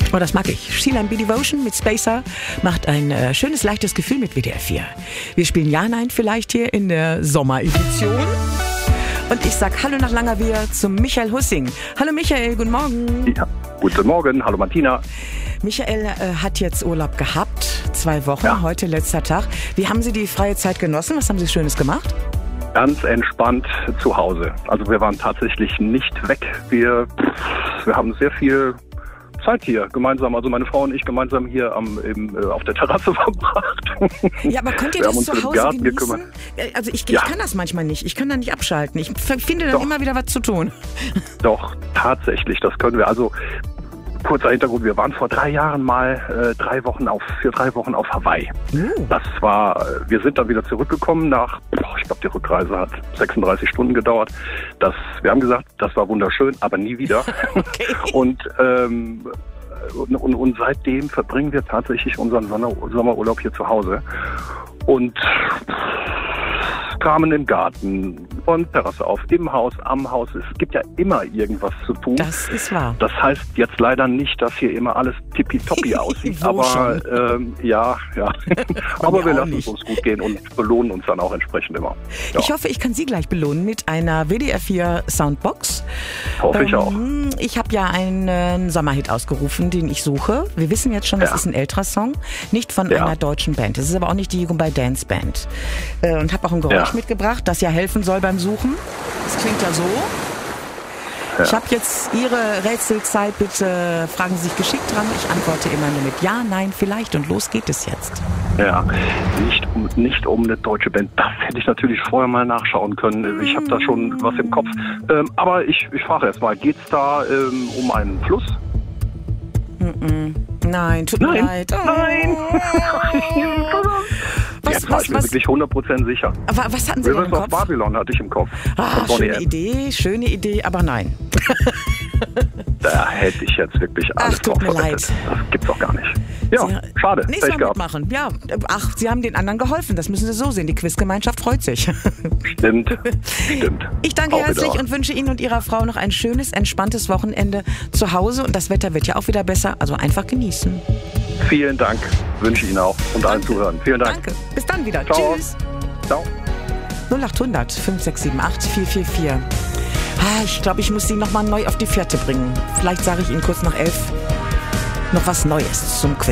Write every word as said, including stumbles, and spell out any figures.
Oh, das mag ich. Sea Line Be Devotion mit Spacer macht ein äh, schönes, leichtes Gefühl mit W D R vier. Wir spielen Ja, Nein vielleicht hier in der Sommeredition. Und ich sag Hallo nach langer Wehr zum Michael Hussing. Hallo Michael, guten Morgen. Ja, guten Morgen, hallo Martina. Michael äh, hat jetzt Urlaub gehabt, zwei Wochen, Ja. heute letzter Tag. Wie haben Sie die freie Zeit genossen? Was haben Sie Schönes gemacht? Ganz entspannt zu Hause. Also wir waren tatsächlich nicht weg. Wir, wir haben sehr viel Zeit hier gemeinsam, also meine Frau und ich gemeinsam hier am, im, äh, auf der Terrasse verbracht. Ja, aber könnt ihr Wir das haben uns zu um den Hause Garten genießen? gekümmert. Also ich, Ja. ich kann das manchmal nicht. Ich kann da nicht abschalten. Ich f- finde dann Doch. immer wieder was zu tun. Doch, tatsächlich, das können wir. Also kurzer Hintergrund, wir waren vor drei Jahren mal äh, drei Wochen auf, für drei Wochen auf Hawaii. Uh. Das war, äh, wir sind dann wieder zurückgekommen nach, boah, ich glaube die Rückreise hat sechsunddreißig Stunden gedauert. Das, wir haben gesagt, das war wunderschön, aber nie wieder. Okay. Und, ähm, und, und, und seitdem verbringen wir tatsächlich unseren Sommer, Sommerurlaub hier zu Hause. Und Kramen im Garten und Terrasse auf, im Haus, am Haus. Es gibt ja immer irgendwas zu tun. Das ist wahr. Das heißt jetzt leider nicht, dass hier immer alles tippitoppi aussieht. Wo aber ähm, ja, ja. aber mir wir auch lassen nicht. es uns gut gehen und belohnen uns dann auch entsprechend immer. Ja, Ich hoffe, ich kann Sie gleich belohnen mit einer W D R vier Soundbox. hoffe ich auch. Ähm, ich habe ja einen Sommerhit ausgerufen, den ich suche. Wir wissen jetzt schon, das Ja. ist ein älterer Song, nicht von Ja. einer deutschen Band. Es ist aber auch nicht die Jugendbei Dance Band. Äh, und habe auch ein Geräusch Ja. mitgebracht, das ja helfen soll beim Suchen. Das klingt ja so. Ja. Ich habe jetzt Ihre Rätselzeit. Bitte fragen Sie sich geschickt dran. Ich antworte immer nur mit Ja, Nein, vielleicht. Und los geht es jetzt. Ja, nicht um, nicht um eine deutsche Band. Das hätte ich natürlich vorher mal nachschauen können. Ich habe da schon was im Kopf. Ähm, aber ich, ich frage erst mal, geht's da ähm, um einen Fluss? Nein, tut mir Nein. leid. Oh. Nein. Was, Jetzt war was, ich mir was, wirklich hundert Prozent sicher. aber was hatten Sie denn Rivers im of Kopf? Babylon hatte ich im Kopf. Ah, Von Bonnie schöne M. Idee, schöne Idee, aber nein. Da hätte ich jetzt wirklich alles Ach, tut drauf mir verwettet. leid. Das gibt's doch gar nicht. Ja, Sie- schade. Nächstes Pech Mal gehabt. mitmachen. Ja, ach, Sie haben den anderen geholfen. Das müssen Sie so sehen. Die Quizgemeinschaft freut sich. Stimmt, stimmt. Ich danke Auch herzlich wieder. und wünsche Ihnen und Ihrer Frau noch ein schönes, entspanntes Wochenende zu Hause. Und das Wetter wird ja auch wieder besser. Also einfach genießen. Vielen Dank. Wünsche ich Ihnen auch und allen Zuhören. Vielen Dank. Danke. Bis dann wieder. Ciao. Tschüss. Ciao. null acht hundert fünf sechs sieben acht vier vier vier. Ah, ich glaube, ich muss Sie nochmal neu auf die Fährte bringen. Vielleicht sage ich Ihnen kurz nach elf noch was Neues zum Quiz.